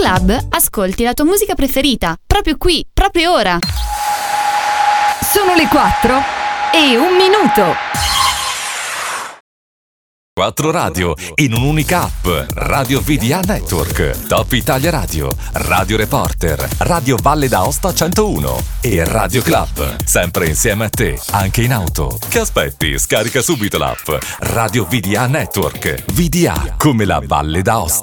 Club ascolti la tua musica preferita, proprio qui, proprio ora. Sono le 4 e 1 minuto. 4 radio in un'unica app. Radio VDA Network, Top Italia Radio, Radio Reporter, Radio Valle d'Aosta 101 e Radio Club. Sempre insieme a te, anche in auto. Che aspetti? Scarica subito l'app Radio VDA Network. VDA come la Valle d'Aosta.